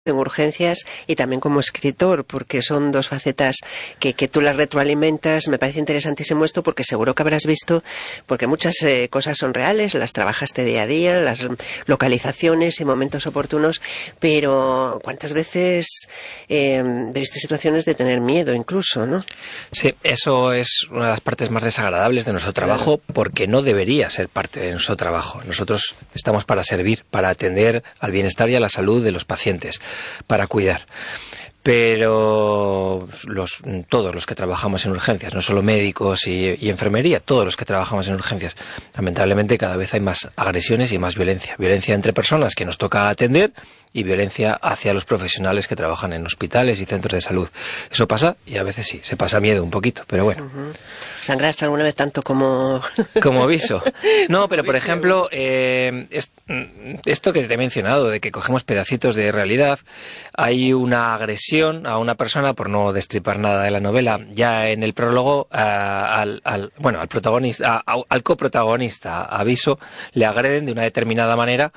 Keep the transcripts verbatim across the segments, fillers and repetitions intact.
en urgencias y también como escritor, porque son dos facetas que, que tú las retroalimentas. Me parece interesantísimo esto porque seguro que habrás visto, porque muchas eh, cosas son reales, las trabajaste día a día, las localizaciones y momentos oportunos, pero ¿cuántas veces eh, viste situaciones de tener miedo incluso, no? Sí, eso es una de las partes más desagradables de nuestro trabajo, claro, porque no debería ser parte de nuestro trabajo. Nosotros estamos para servir, para atender al bienestar y a la salud de los pacientes, para cuidar. Pero los, todos los que trabajamos en urgencias, no solo médicos y, y enfermería, todos los que trabajamos en urgencias, lamentablemente cada vez hay más agresiones y más violencia. Violencia entre personas que nos toca atender y violencia hacia los profesionales que trabajan en hospitales y centros de salud. Eso pasa y a veces sí, se pasa miedo un poquito, pero bueno. Uh-huh. ¿Sangraste alguna vez tanto como...? Como viso. No, pero por ejemplo, eh, esto que te he mencionado, de que cogemos pedacitos de realidad, hay una agresión a una persona, por no destripar nada de la novela, ya en el prólogo, a, al, al, bueno, al protagonista, a, al coprotagonista, Aviso, le agreden de una determinada manera.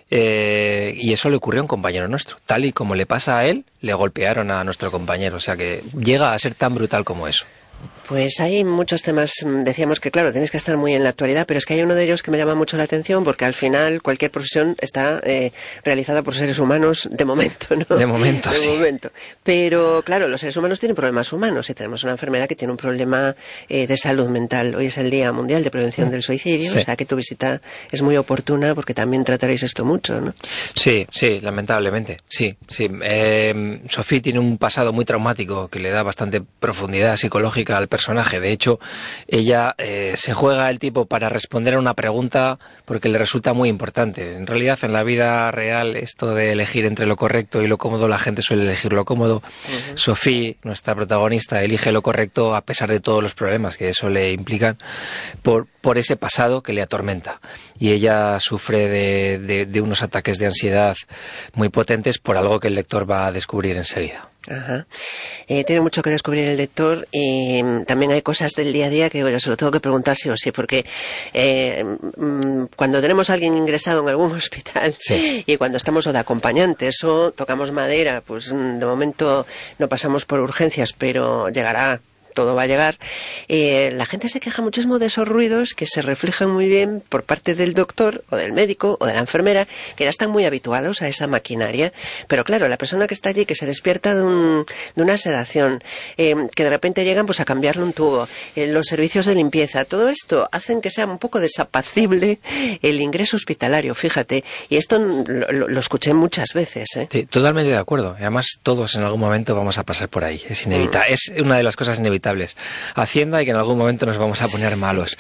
Eh, y eso le ocurrió a un compañero nuestro. Tal y como le pasa a él, le golpearon a nuestro compañero. O sea que llega a ser tan brutal como eso. Pues hay muchos temas, decíamos que claro, tenéis que estar muy en la actualidad, pero es que hay uno de ellos que me llama mucho la atención porque al final cualquier profesión está eh, realizada por seres humanos de momento, ¿no? De momento, de sí. momento. Pero claro, los seres humanos tienen problemas humanos y tenemos una enfermera que tiene un problema eh, de salud mental. Hoy es el Día Mundial de Prevención del Suicidio, sí. O sea que tu visita es muy oportuna porque también trataréis esto mucho, ¿no? Sí, sí, lamentablemente, sí, sí. Eh, Sofía tiene un pasado muy traumático que le da bastante profundidad psicológica al personaje. De hecho, ella eh, se juega el tipo para responder a una pregunta porque le resulta muy importante. En realidad, en la vida real, esto de elegir entre lo correcto y lo cómodo, la gente suele elegir lo cómodo. Uh-huh. Sofía, nuestra protagonista, elige lo correcto a pesar de todos los problemas que eso le implican por, por ese pasado que le atormenta. Y ella sufre de, de, de unos ataques de ansiedad muy potentes por algo que el lector va a descubrir enseguida. Ajá. Eh, tiene mucho que descubrir el lector y mm, también hay cosas del día a día que yo se lo tengo que preguntar sí o sí, porque eh, mm, cuando tenemos a alguien ingresado en algún hospital, sí, y cuando estamos o de acompañantes o tocamos madera, pues mm, de momento no pasamos por urgencias, pero llegará, todo va a llegar, eh, la gente se queja muchísimo de esos ruidos que se reflejan muy bien por parte del doctor o del médico o de la enfermera, que ya están muy habituados a esa maquinaria, pero claro, la persona que está allí, que se despierta de, un, de una sedación, eh, que de repente llegan pues a cambiarle un tubo, eh, los servicios de limpieza, todo esto hacen que sea un poco desapacible el ingreso hospitalario, fíjate, y esto lo, lo, lo escuché muchas veces, ¿eh? Sí, totalmente de acuerdo, además todos en algún momento vamos a pasar por ahí, es inevitable, mm. es una de las cosas inevitables. Hacienda y que en algún momento nos vamos a poner malos.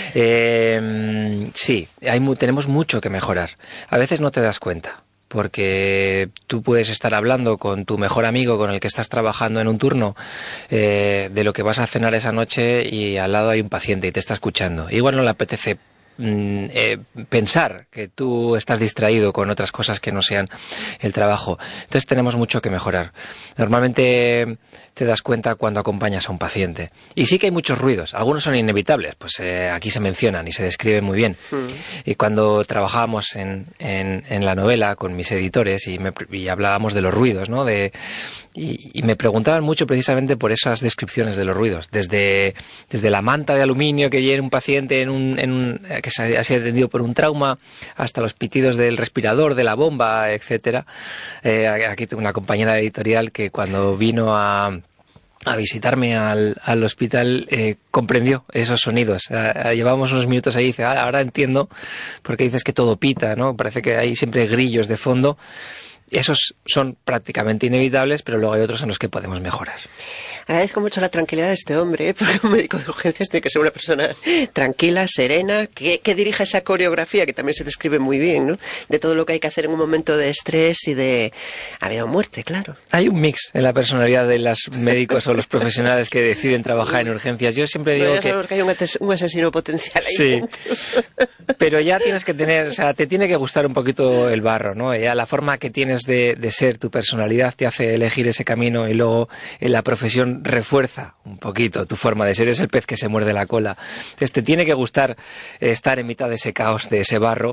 Eh, sí, hay, tenemos mucho que mejorar. A veces no te das cuenta, porque tú puedes estar hablando con tu mejor amigo con el que estás trabajando en un turno eh, de lo que vas a cenar esa noche y al lado hay un paciente y te está escuchando. Igual no le apetece Eh, pensar que tú estás distraído con otras cosas que no sean el trabajo. Entonces tenemos mucho que mejorar. Normalmente te das cuenta cuando acompañas a un paciente. Y sí que hay muchos ruidos. Algunos son inevitables. Pues eh, aquí se mencionan y se describen muy bien. Mm. Y cuando trabajábamos en, en, en la novela con mis editores y, me, y hablábamos de los ruidos, ¿no? De, y, y me preguntaban mucho precisamente por esas descripciones de los ruidos. Desde, desde la manta de aluminio que lleva un paciente en un, en un que se ha sido atendido por un trauma, hasta los pitidos del respirador, de la bomba, etcétera. Eh, aquí tengo una compañera editorial que cuando vino a a visitarme al, al hospital eh, comprendió esos sonidos. Eh, llevábamos unos minutos ahí y dice, ah, ahora entiendo por qué dices que todo pita, ¿no? Parece que hay siempre grillos de fondo. Esos son prácticamente inevitables, pero luego hay otros en los que podemos mejorar. Agradezco mucho la tranquilidad de este hombre, ¿eh? Porque un médico de urgencias tiene que ser una persona tranquila, serena, que, que dirija esa coreografía, que también se describe muy bien, ¿no? De todo lo que hay que hacer en un momento de estrés y de vida o muerte, claro. Hay un mix en la personalidad de los médicos o los profesionales que deciden trabajar en urgencias. Yo siempre digo ya que... sabemos que hay un, un asesino potencial ahí. Sí, pero ya tienes que tener, o sea, te tiene que gustar un poquito el barro, ¿no? Ya la forma que tienes de, de ser, tu personalidad te hace elegir ese camino y luego en la profesión refuerza un poquito tu forma de ser. Es el pez que se muerde la cola. Entonces te tiene que gustar estar en mitad de ese caos, de ese barro,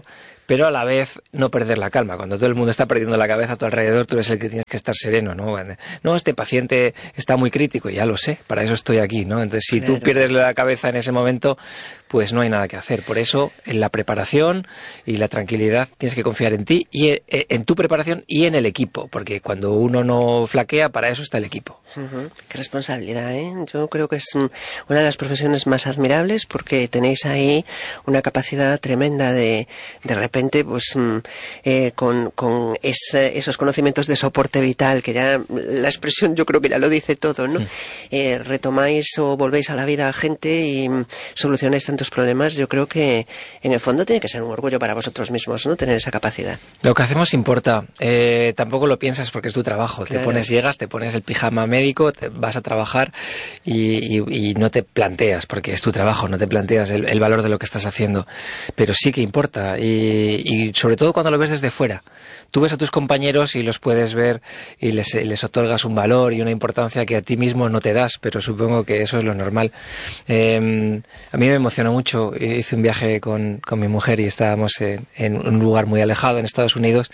pero a la vez no perder la calma. Cuando todo el mundo está perdiendo la cabeza a tu alrededor, tú eres el que tienes que estar sereno, ¿no? No, este paciente está muy crítico, ya lo sé, para eso estoy aquí, ¿no? Entonces, si claro. tú pierdes la cabeza en ese momento, pues no hay nada que hacer. Por eso, en la preparación y la tranquilidad, tienes que confiar en ti y en tu preparación y en el equipo, porque cuando uno no flaquea, para eso está el equipo. Uh-huh. Qué responsabilidad, ¿eh? Yo creo que es una de las profesiones más admirables porque tenéis ahí una capacidad tremenda de, de repente, pues, eh, con, con ese, esos conocimientos de soporte vital, que ya la expresión yo creo que ya lo dice todo, ¿no? Mm. Eh, retomáis o volvéis a la vida a gente y solucionáis tantos problemas. Yo creo que en el fondo tiene que ser un orgullo para vosotros mismos, ¿no? Tener esa capacidad. Lo que hacemos importa. Eh, tampoco lo piensas porque es tu trabajo. Claro. Te pones, llegas, te pones el pijama médico, te vas a trabajar y, y, y no te planteas, porque es tu trabajo, no te planteas el, el valor de lo que estás haciendo. Pero sí que importa y, y sobre todo cuando lo ves desde fuera. Tú ves a tus compañeros y los puedes ver y les, les otorgas un valor y una importancia que a ti mismo no te das, pero supongo que eso es lo normal. Eh, a mí me emocionó mucho. Hice un viaje con, con mi mujer y estábamos en, en un lugar muy alejado en Estados Unidos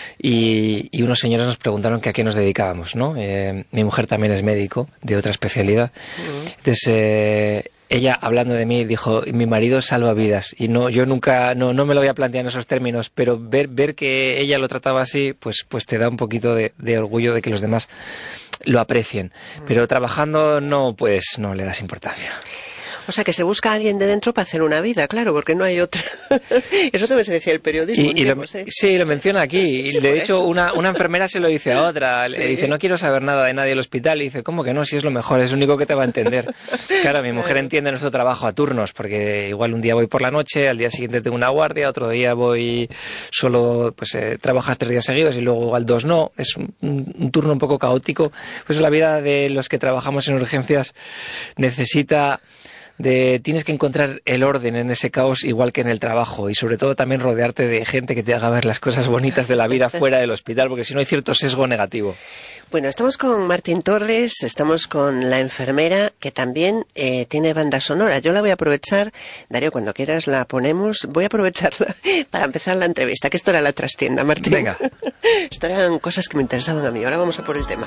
y, y unos señores nos preguntaron que a qué nos dedicábamos, ¿no? Eh, mi mujer también es médico de otra especialidad. Uh-huh. Entonces, eh, ella, hablando de mí, dijo, mi marido salva vidas. Y no, yo nunca, no, no me lo había planteado en esos términos, pero ver, ver que ella lo trataba así, pues, pues te da un poquito de, de orgullo de que los demás lo aprecien. Pero trabajando no, pues no le das importancia. O sea, que se busca a alguien de dentro para hacer una vida, claro, porque no hay otra. Eso también se decía el periodismo. Y, y lo, ¿eh? Sí, lo menciona aquí. Sí, de hecho, una, una enfermera se lo dice a otra. Sí. Le dice, no quiero saber nada de nadie del hospital. Y dice, ¿cómo que no? Si es lo mejor, es lo único que te va a entender. Claro, mi mujer entiende nuestro trabajo a turnos, porque igual un día voy por la noche, al día siguiente tengo una guardia, otro día voy solo, pues eh, trabajas tres días seguidos y luego igual dos no. Es un, un turno un poco caótico. Pues la vida de los que trabajamos en urgencias necesita... De, tienes que encontrar el orden en ese caos igual que en el trabajo y sobre todo también rodearte de gente que te haga ver las cosas bonitas de la vida fuera del hospital, porque si no hay cierto sesgo negativo. Bueno, estamos con Martín Torres, estamos con la enfermera que también eh, tiene banda sonora. Yo la voy a aprovechar, Darío, cuando quieras la ponemos, voy a aprovecharla para empezar la entrevista, que esto era la trastienda, Martín. Venga. Esto eran cosas que me interesaban a mí, ahora vamos a por el tema.